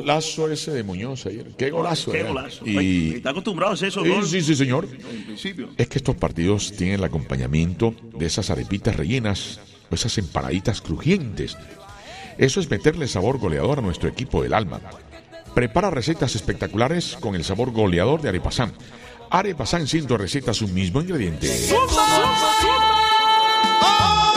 golazo ese de Muñoz ayer. Qué golazo. Qué golazo. Y está acostumbrado a hacer esos goles. Sí, señor. En principio. Es que estos partidos tienen el acompañamiento de esas arepitas rellenas o esas empanaditas crujientes. Eso es meterle sabor goleador a nuestro equipo del alma. Prepara recetas espectaculares con el sabor goleador de Arepasán. Arepasán, 100 recetas, un mismo ingrediente. ¡Suma!